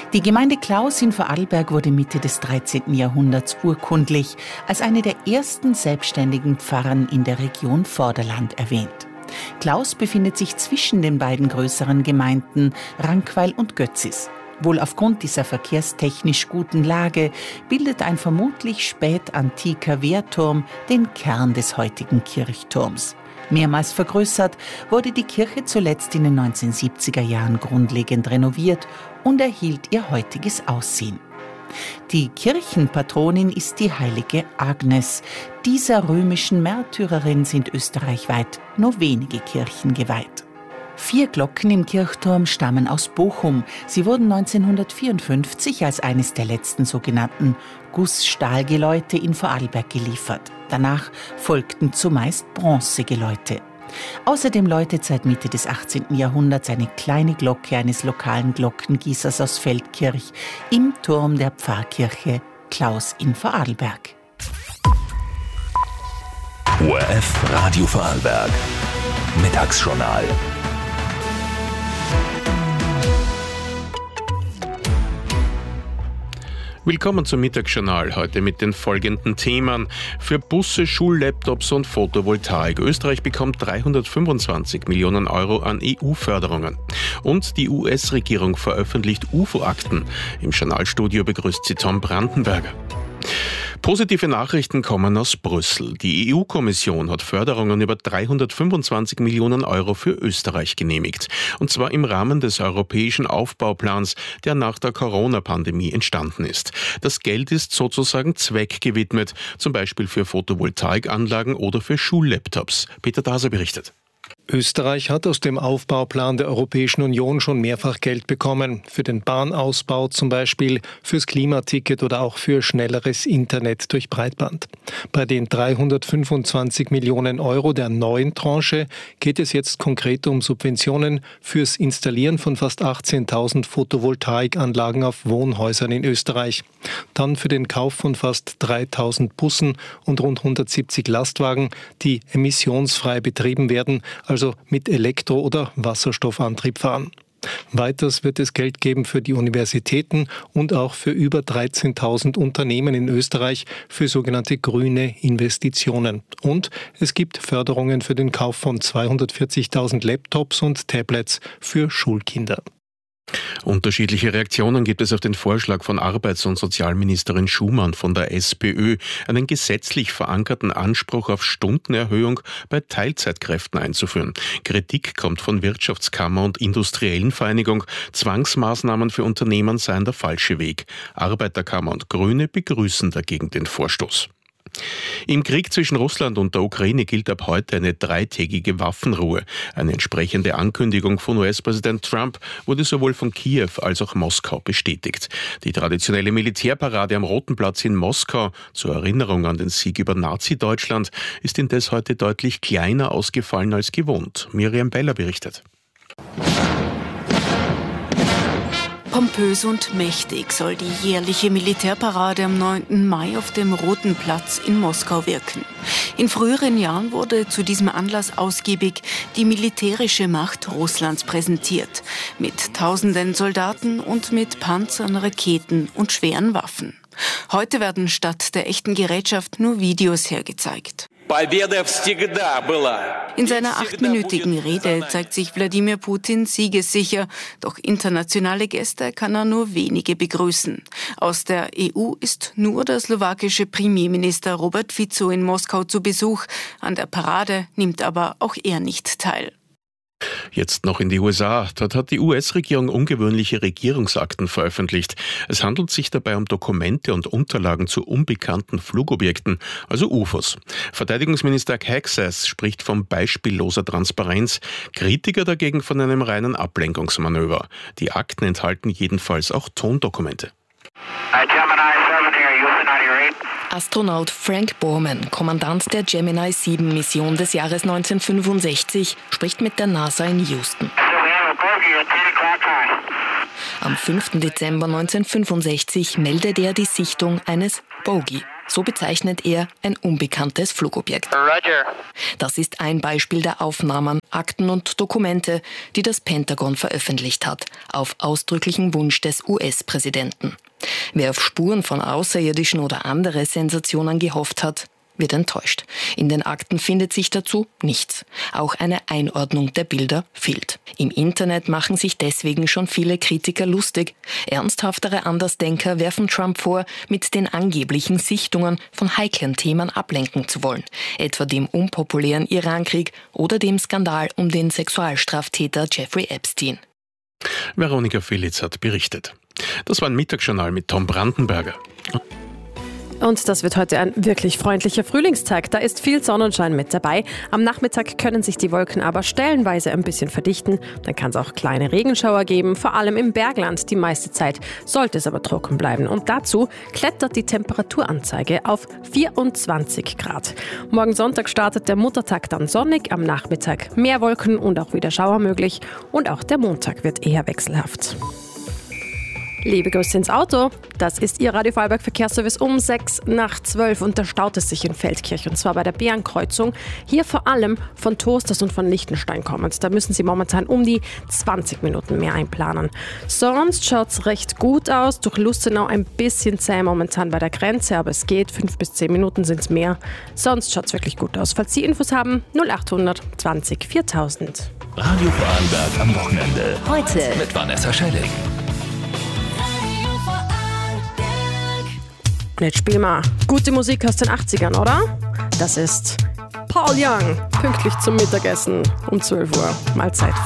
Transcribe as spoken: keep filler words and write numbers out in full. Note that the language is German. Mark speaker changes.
Speaker 1: Die Gemeinde Klaus in Vorarlberg wurde Mitte des dreizehnten Jahrhunderts urkundlich als eine der ersten selbstständigen Pfarren in der Region Vorderland erwähnt. Klaus befindet sich zwischen den beiden größeren Gemeinden Rankweil und Götzis. Wohl aufgrund dieser verkehrstechnisch guten Lage bildet ein vermutlich spätantiker Wehrturm den Kern des heutigen Kirchturms. Mehrmals vergrößert, wurde die Kirche zuletzt in den neunzehnhundertsiebziger Jahren grundlegend renoviert und erhielt ihr heutiges Aussehen. Die Kirchenpatronin ist die heilige Agnes. Dieser römischen Märtyrerin sind österreichweit nur wenige Kirchen geweiht. Vier Glocken im Kirchturm stammen aus Bochum. Sie wurden neunzehnhundertvierundfünfzig als eines der letzten sogenannten Gussstahlgeläute in Vorarlberg geliefert. Danach folgten zumeist Bronzegeläute. Außerdem läutet seit Mitte des achtzehnten Jahrhunderts eine kleine Glocke eines lokalen Glockengießers aus Feldkirch im Turm der Pfarrkirche Klaus in Vorarlberg.
Speaker 2: O R F Radio Vorarlberg. Mittagsjournal.
Speaker 3: Willkommen zum Mittagsjournal, heute mit den folgenden Themen. Für Busse, Schullaptops und Photovoltaik. Österreich bekommt dreihundertfünfundzwanzig Millionen Euro an E U-Förderungen. Und die U S-Regierung veröffentlicht U F O-Akten. Im Journalstudio begrüßt sie Tom Brandenberger. Positive Nachrichten kommen aus Brüssel. Die E U-Kommission hat Förderungen über dreihundertfünfundzwanzig Millionen Euro für Österreich genehmigt. Und zwar im Rahmen des europäischen Aufbauplans, der nach der Corona-Pandemie entstanden ist. Das Geld ist sozusagen zweckgewidmet, zum Beispiel für Photovoltaikanlagen oder für Schullaptops. Peter Daser berichtet.
Speaker 4: Österreich hat aus dem Aufbauplan der Europäischen Union schon mehrfach Geld bekommen. Für den Bahnausbau zum Beispiel, fürs Klimaticket oder auch für schnelleres Internet durch Breitband. Bei den dreihundertfünfundzwanzig Millionen Euro der neuen Tranche geht es jetzt konkret um Subventionen fürs Installieren von fast achtzehntausend Photovoltaikanlagen auf Wohnhäusern in Österreich. Dann für den Kauf von fast dreitausend Bussen und rund hundertsiebzig Lastwagen, die emissionsfrei betrieben werden, also mit Elektro- oder Wasserstoffantrieb fahren. Weiters wird es Geld geben für die Universitäten und auch für über dreizehntausend Unternehmen in Österreich für sogenannte grüne Investitionen. Und es gibt Förderungen für den Kauf von zweihundertvierzigtausend Laptops und Tablets für Schulkinder.
Speaker 3: Unterschiedliche Reaktionen gibt es auf den Vorschlag von Arbeits- und Sozialministerin Schumann von der SPÖ, einen gesetzlich verankerten Anspruch auf Stundenerhöhung bei Teilzeitkräften einzuführen. Kritik kommt von Wirtschaftskammer und Industriellen Vereinigung. Zwangsmaßnahmen für Unternehmen seien der falsche Weg. Arbeiterkammer und Grüne begrüßen dagegen den Vorstoß. Im Krieg zwischen Russland und der Ukraine gilt ab heute eine dreitägige Waffenruhe. Eine entsprechende Ankündigung von U S-Präsident Trump wurde sowohl von Kiew als auch Moskau bestätigt. Die traditionelle Militärparade am Roten Platz in Moskau zur Erinnerung an den Sieg über Nazi-Deutschland ist indes heute deutlich kleiner ausgefallen als gewohnt. Miriam Beller berichtet.
Speaker 5: Pompös und mächtig soll die jährliche Militärparade am neunten Mai auf dem Roten Platz in Moskau wirken. In früheren Jahren wurde zu diesem Anlass ausgiebig die militärische Macht Russlands präsentiert. Mit tausenden Soldaten und mit Panzern, Raketen und schweren Waffen. Heute werden statt der echten Gerätschaft nur Videos hergezeigt. In seiner achtminütigen Rede zeigt sich Wladimir Putin siegessicher, doch internationale Gäste kann er nur wenige begrüßen. Aus der E U ist nur der slowakische Premierminister Robert Fico in Moskau zu Besuch. An der Parade nimmt aber auch er nicht teil.
Speaker 3: Jetzt noch in die U S A. Dort hat die U S-Regierung ungewöhnliche Regierungsakten veröffentlicht. Es handelt sich dabei um Dokumente und Unterlagen zu unbekannten Flugobjekten, also U F Os. Verteidigungsminister Hagsas spricht von beispielloser Transparenz, Kritiker dagegen von einem reinen Ablenkungsmanöver. Die Akten enthalten jedenfalls auch Tondokumente.
Speaker 6: Astronaut Frank Borman, Kommandant der Gemini sieben Mission des Jahres neunzehnhundertfünfundsechzig, spricht mit der NASA in Houston. Am fünften Dezember neunzehnhundertfünfundsechzig meldet er die Sichtung eines Bogey, So bezeichnet er ein unbekanntes Flugobjekt.
Speaker 7: Roger.
Speaker 6: Das ist ein Beispiel der Aufnahmen, Akten und Dokumente, die das Pentagon veröffentlicht hat, auf ausdrücklichen Wunsch des U S-Präsidenten. Wer auf Spuren von Außerirdischen oder andere Sensationen gehofft hat, wird enttäuscht. In den Akten findet sich dazu nichts. Auch eine Einordnung der Bilder fehlt. Im Internet machen sich deswegen schon viele Kritiker lustig. Ernsthaftere Andersdenker werfen Trump vor, mit den angeblichen Sichtungen von heiklen Themen ablenken zu wollen. Etwa dem unpopulären Irankrieg oder dem Skandal um den Sexualstraftäter Jeffrey Epstein.
Speaker 3: Veronika Filitz hat berichtet. Das war ein Mittagsjournal mit Tom Brandenberger.
Speaker 8: Und das wird heute ein wirklich freundlicher Frühlingstag. Da ist viel Sonnenschein mit dabei. Am Nachmittag können sich die Wolken aber stellenweise ein bisschen verdichten. Dann kann es auch kleine Regenschauer geben, vor allem im Bergland. Die meiste Zeit sollte es aber trocken bleiben. Und dazu klettert die Temperaturanzeige auf vierundzwanzig Grad. Morgen Sonntag startet der Muttertag dann sonnig, am Nachmittag mehr Wolken und auch wieder Schauer möglich. Und auch der Montag wird eher wechselhaft. Liebe Grüße ins Auto, das ist Ihr Radio Vorarlberg Verkehrsservice um sechs nach zwölf und da staut es sich in Feldkirch und zwar bei der Bärenkreuzung. Hier vor allem von Toasters und von Liechtenstein kommend. Da müssen Sie momentan um die zwanzig Minuten mehr einplanen. Sonst schaut es recht gut aus, durch Lustenau ein bisschen zäh momentan bei der Grenze, aber es geht, fünf bis zehn Minuten sind es mehr. Sonst schaut es wirklich gut aus. Falls Sie Infos haben, null achthundert zwanzig viertausend.
Speaker 2: Radio Vorarlberg am Wochenende.
Speaker 6: Heute
Speaker 2: Mit Vanessa Schelling.
Speaker 8: Jetzt spiel mal gute Musik aus den achtzigern, oder? Das ist Paul Young, pünktlich zum Mittagessen um zwölf Uhr. Mahlzeit.